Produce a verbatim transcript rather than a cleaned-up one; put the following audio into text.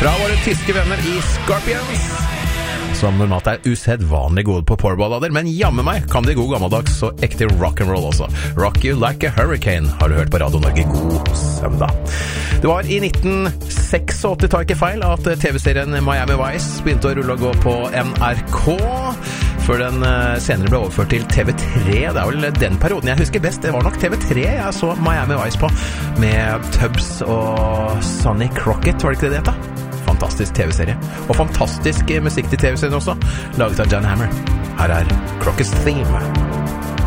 Fra våre tyske venner i Scorpions, som normalt er usedvanlig gode på powerballader, men jammen meg kan de god gammeldags og ekte rock'n'roll også. Rock You Like a Hurricane har du hørt på Radio Norge. God søndag. Det var i nitten åttiseks, tar ikke feil, at TV-serien Miami Vice begynte å rulle og gå på N R K, før den senere ble overført til T V tre. Det er vel den perioden jeg husker best. Det var nok T V tre jeg så Miami Vice på, med Tubbs og Sonny Crockett, var det ikke det det heter? Fantastisk T V-serie. Og fantastisk musikk til T V-serien også, laget av John Hammer. Her er Crockett's Theme.